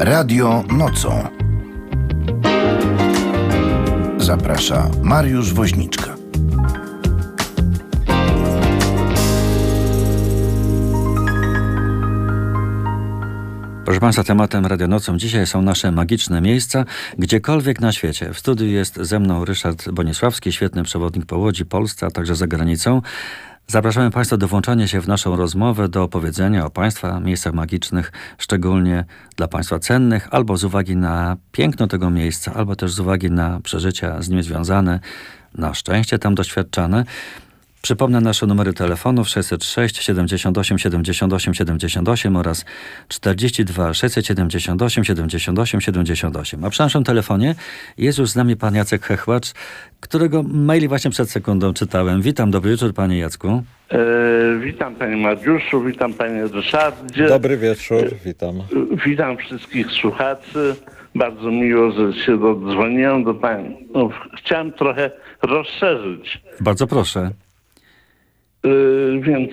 Radio nocą. Zaprasza Mariusz Woźniczka. Proszę Państwa, tematem Radio Nocą dzisiaj są nasze magiczne miejsca, gdziekolwiek na świecie. W studiu jest ze mną Ryszard Bonisławski, świetny przewodnik po Łodzi, Polsce, a także za granicą. Zapraszamy Państwa do włączania się w naszą rozmowę, do opowiedzenia o Państwa miejscach magicznych, szczególnie dla Państwa cennych, albo z uwagi na piękno tego miejsca, albo też z uwagi na przeżycia z nim związane, na szczęście tam doświadczane. Przypomnę nasze numery telefonów 606 78 78 78 oraz 42 678 78 78. A przy naszym telefonie jest już z nami pan Jacek Hechłacz, którego maili właśnie przed sekundą czytałem. Witam, dobry wieczór panie Jacku. Witam panie Mariuszu, witam panie Ryszardzie. Dobry wieczór, witam. Witam wszystkich słuchaczy. Bardzo miło, że się dodzwoniłem do pani. Chciałem trochę rozszerzyć. Bardzo proszę. Więc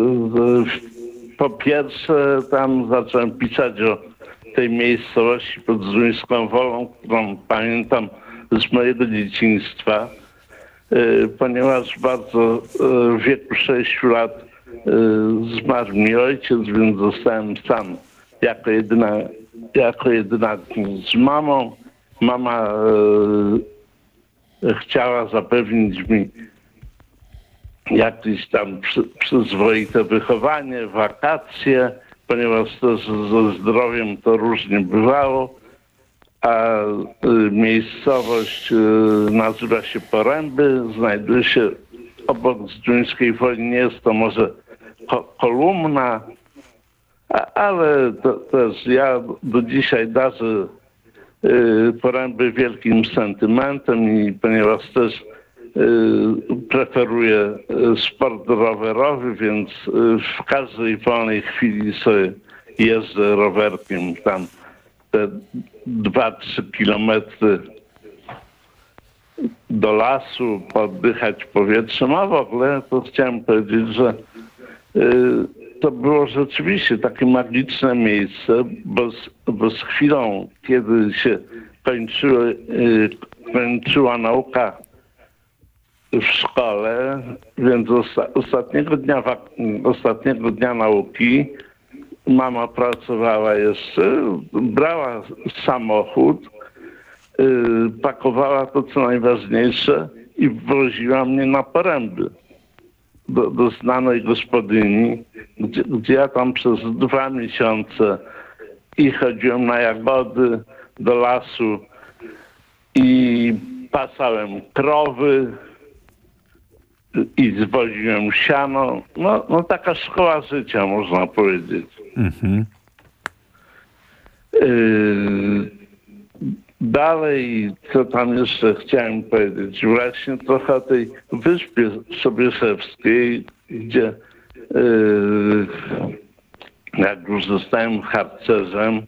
po pierwsze tam zacząłem pisać o tej miejscowości pod Zduńską Wolą, którą pamiętam z mojego dzieciństwa, ponieważ bardzo w wieku 6 lat zmarł mi ojciec, więc zostałem sam jako jedynak z mamą. Mama chciała zapewnić mi jakieś tam przyzwoite wychowanie, wakacje, ponieważ też ze zdrowiem to różnie bywało, a miejscowość nazywa się Poręby, znajduje się obok Zduńskiej Woli, nie jest to może kolumna, ale też ja do dzisiaj darzę Poręby wielkim sentymentem i ponieważ też preferuję sport rowerowy, więc w każdej wolnej chwili sobie jeżdżę rowerkiem tam te 2-3 kilometry do lasu, poddychać powietrzem, a w ogóle to chciałem powiedzieć, że to było rzeczywiście takie magiczne miejsce, bo z chwilą, kiedy się kończyła nauka w szkole, więc ostatniego dnia nauki mama pracowała jeszcze, brała samochód, pakowała to co najważniejsze i woziła mnie na Poręby do znanej gospodyni, gdzie ja tam przez 2 miesiące i chodziłem na jagody do lasu i pasałem krowy i zwoziłem siano. No taka szkoła życia, można powiedzieć. Mhm. Dalej, co tam jeszcze chciałem powiedzieć? Właśnie trochę o tej Wyspie Sobieszewskiej, gdzie jak już zostałem harcerzem,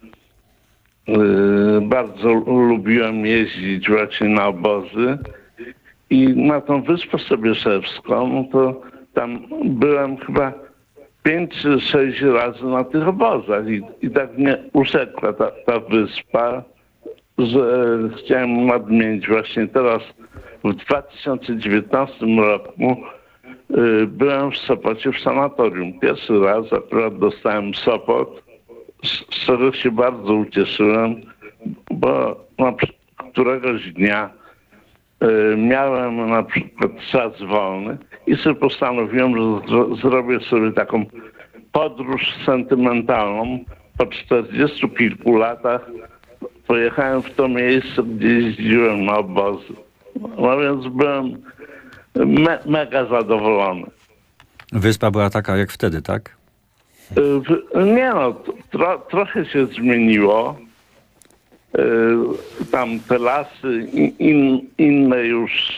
bardzo lubiłem jeździć właśnie na obozy. I na tą Wyspę Sobieszewską, no to tam byłem chyba 5 czy 6 razy na tych obozach i tak mnie urzekła ta wyspa, że chciałem nadmienić właśnie teraz w 2019 roku byłem w Sopocie w sanatorium. Pierwszy raz akurat dostałem Sopot, z czego się bardzo ucieszyłem, bo któregoś dnia miałem na przykład czas wolny i sobie postanowiłem, że zrobię sobie taką podróż sentymentalną. Po 40 kilku latach pojechałem w to miejsce, gdzie jeździłem na obozy. No więc byłem mega zadowolony. Wyspa była taka jak wtedy, tak? Nie no, trochę się zmieniło. Tam te lasy, inne już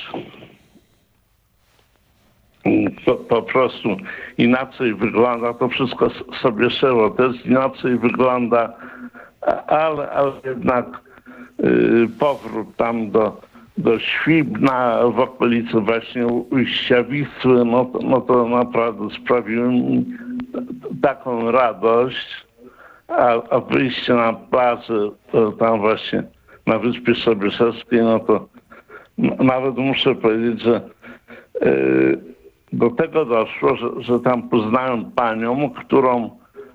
po prostu inaczej wygląda. To wszystko Sobieszewo też inaczej wygląda, ale jednak powrót tam do Świbna w okolicy właśnie ujścia Wisły, no to naprawdę sprawiło mi taką radość. a wyjście na bazę to tam właśnie na Wyspie Sobieskiego, no to nawet muszę powiedzieć, że do tego doszło, że tam poznałem panią, którą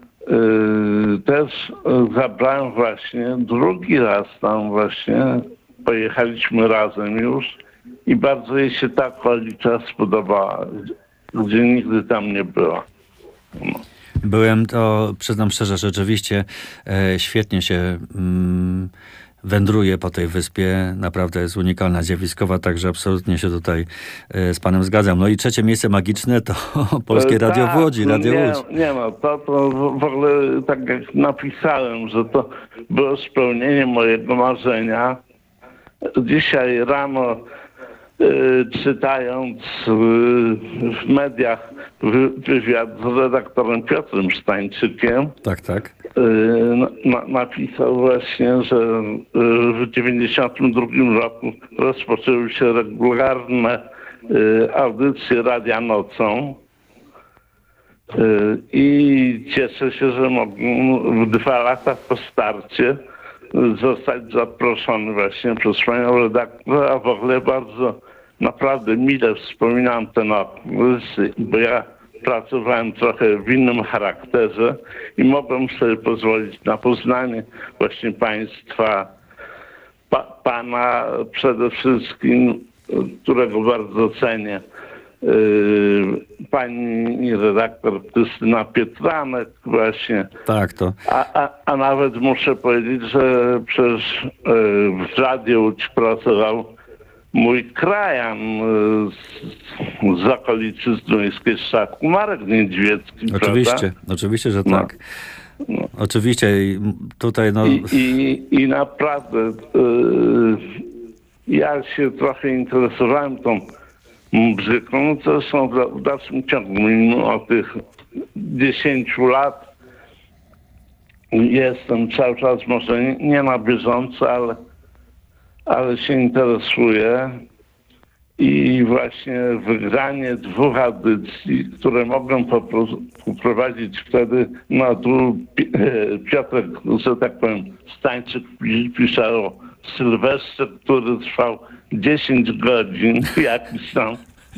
też zabrałem właśnie drugi raz tam właśnie. Pojechaliśmy razem już i bardzo jej się ta okolica spodobała, gdzie nigdy tam nie była. No. Byłem, to przyznam szczerze, rzeczywiście świetnie się wędruje po tej wyspie. Naprawdę jest unikalna, zjawiskowa, także absolutnie się tutaj z panem zgadzam. No i trzecie miejsce magiczne to Polskie Radio w Łodzi, Radio Łódź. Nie no, to w ogóle tak jak napisałem, że to było spełnienie mojego marzenia. Dzisiaj rano czytając w mediach wywiad z redaktorem Piotrem Stańczykiem, Tak. Napisał właśnie, że w 1992 roku rozpoczęły się regularne audycje Radia Nocą i cieszę się, że mogę w 2 lata po starcie zostać zaproszony właśnie przez panią redaktor, a w ogóle bardzo naprawdę mile wspominam ten okres, bo ja pracowałem trochę w innym charakterze i mogłem sobie pozwolić na poznanie właśnie państwa, pana przede wszystkim, którego bardzo cenię, pani redaktor Krystyna Pietranek właśnie. Tak, to. A nawet muszę powiedzieć, że przecież w Radiu Łódź pracował mój krajan z okolicy Zduńskiej Szaku, Marek Niedźwiecki, Oczywiście, że tak. No. Oczywiście i tutaj no... I naprawdę ja się trochę interesowałem tą muzyką, no to są w dalszym ciągu, mimo tych 10 lat jestem cały czas, może nie na bieżąco, ale się interesuję i właśnie wygranie 2 audycji, które mogłem poprowadzić wtedy, no tu Piotrek, że tak powiem, Stańczyk pisze o Sylwestrze, który trwał 10 godzin, jakiś tam,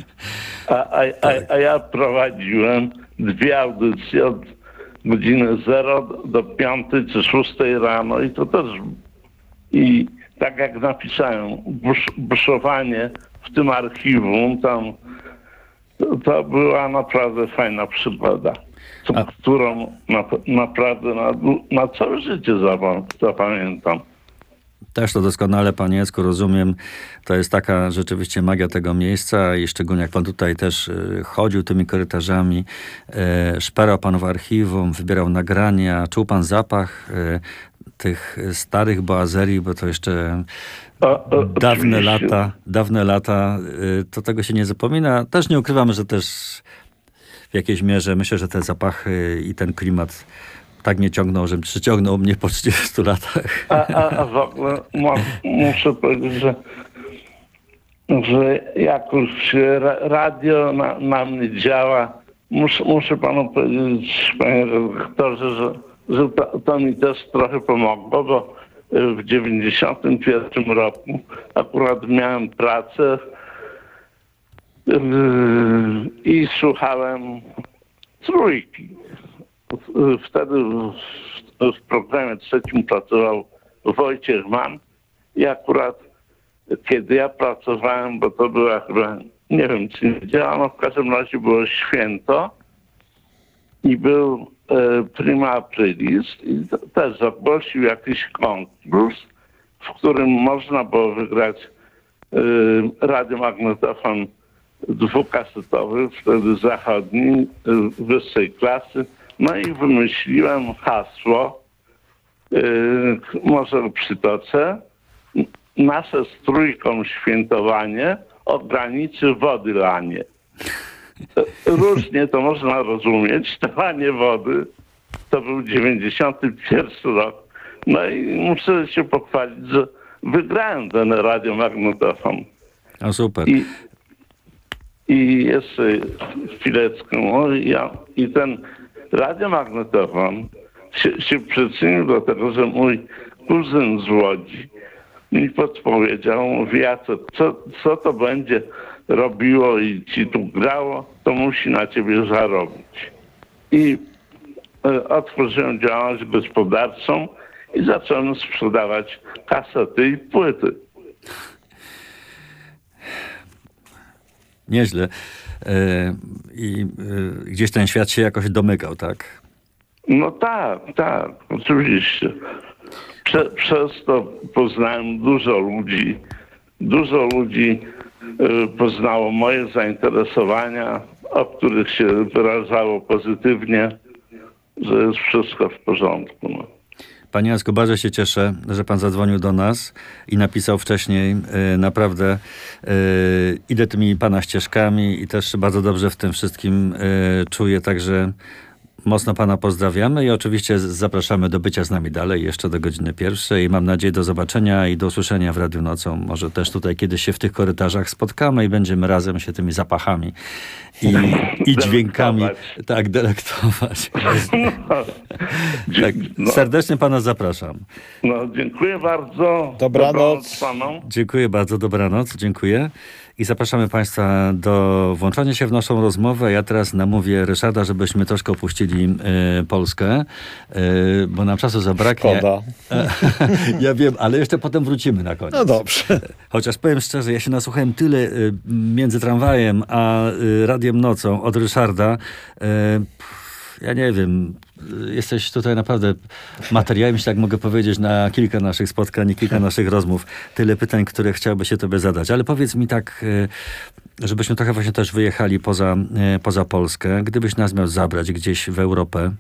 a ja prowadziłem 2 audycje od godziny 0 do 5 czy 6 rano i to też, i tak jak napisałem, buszowanie w tym archiwum, tam to była naprawdę fajna przygoda, którą naprawdę na całe życie zapamiętam. Też to doskonale, panie Jacku, rozumiem. To jest taka rzeczywiście magia tego miejsca i szczególnie jak pan tutaj też chodził tymi korytarzami, szperał pan w archiwum, wybierał nagrania, czuł pan zapach tych starych boazerii, bo to jeszcze dawne lata, to tego się nie zapomina. Też nie ukrywam, że też w jakiejś mierze myślę, że te zapachy i ten klimat tak mnie ciągnął, że przyciągnął mnie po 30 latach. A w ogóle muszę powiedzieć, że jak już radio na mnie działa, muszę panu powiedzieć, panie redaktorze, że to mi też trochę pomogło, bo w 91 roku akurat miałem pracę i słuchałem Trójki. Wtedy w programie 3 pracował Wojciech Mann i akurat kiedy ja pracowałem, bo to była chyba, nie wiem czy nie działano, w każdym razie było święto i był Prima Aprilis i też ogłosił jakiś konkurs, w którym można było wygrać radiomagnetofon 2-kasetowy, wtedy zachodni, wyższej klasy. No i wymyśliłem hasło, może przytoczę, nasze z Trójką świętowanie o granicy wody lanie. Różnie to można rozumieć, to lanie wody, to był 91 rok. No i muszę się pochwalić, że wygrałem ten radiomagnetofon. A super. I jeszcze chwileczkę, i ten radiomagnetofon się przyczynił do tego, że mój kuzyn z Łodzi mi podpowiedział, mówi, Jacek, co to będzie robiło i ci tu grało, to musi na ciebie zarobić. I otworzyłem działalność gospodarczą i zacząłem sprzedawać kasety i płyty. Nieźle. Gdzieś ten świat się jakoś domykał, tak? No tak, oczywiście. Przez to poznałem dużo ludzi. Dużo ludzi poznało moje zainteresowania, o których się wyrażało pozytywnie, że jest wszystko w porządku. No. Panie Jacku, bardzo się cieszę, że pan zadzwonił do nas i napisał wcześniej. Naprawdę idę tymi pana ścieżkami i też bardzo dobrze w tym wszystkim czuję, także mocno pana pozdrawiamy i oczywiście zapraszamy do bycia z nami dalej, jeszcze do godziny 1:00 i mam nadzieję do zobaczenia i do usłyszenia w Radiu Nocą. Może też tutaj kiedyś się w tych korytarzach spotkamy i będziemy razem się tymi zapachami i dźwiękami delektować. Tak, serdecznie pana zapraszam. No, dziękuję bardzo. Dobranoc panom. Dziękuję bardzo, dobranoc, dziękuję. I zapraszamy państwa do włączenia się w naszą rozmowę. Ja teraz namówię Ryszarda, żebyśmy troszkę opuścili Polskę, bo nam czasu zabraknie. Szkoda. Ja wiem, ale jeszcze potem wrócimy na koniec. No dobrze. Chociaż powiem szczerze, ja się nasłuchałem tyle między tramwajem a Radiem Nocą od Ryszarda. Ja nie wiem, jesteś tutaj naprawdę materiałem, jeśli tak mogę powiedzieć, na kilka naszych spotkań i kilka naszych rozmów. Tyle pytań, które chciałby się tobie zadać. Ale powiedz mi tak, żebyśmy trochę właśnie też wyjechali poza Polskę. Gdybyś nas miał zabrać gdzieś w Europę,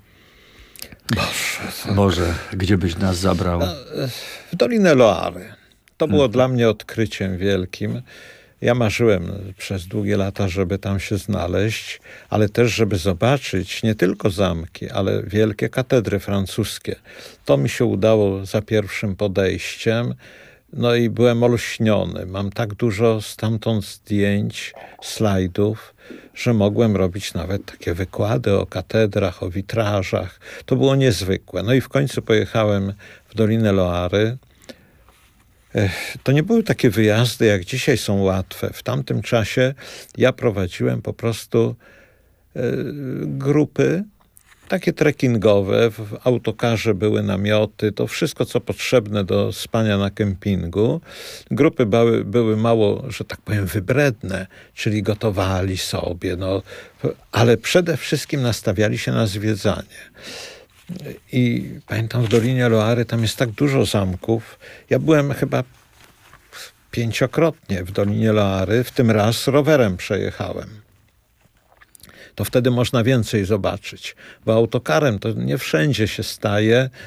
Boże, gdzie byś nas zabrał? W Dolinę Loary. To było dla mnie odkryciem wielkim. Ja marzyłem przez długie lata, żeby tam się znaleźć, ale też, żeby zobaczyć nie tylko zamki, ale wielkie katedry francuskie. To mi się udało za pierwszym podejściem. No i byłem olśniony. Mam tak dużo stamtąd zdjęć, slajdów, że mogłem robić nawet takie wykłady o katedrach, o witrażach. To było niezwykłe. No i w końcu pojechałem w Dolinę Loary. To nie były takie wyjazdy, jak dzisiaj są łatwe. W tamtym czasie ja prowadziłem po prostu grupy takie trekkingowe. W autokarze były namioty, to wszystko, co potrzebne do spania na kempingu. Grupy były mało, że tak powiem, wybredne, czyli gotowali sobie, ale przede wszystkim nastawiali się na zwiedzanie. I pamiętam, w Dolinie Loary tam jest tak dużo zamków. Ja byłem chyba 5-krotnie w Dolinie Loary, w tym raz rowerem przejechałem. To wtedy można więcej zobaczyć, bo autokarem to nie wszędzie się staje,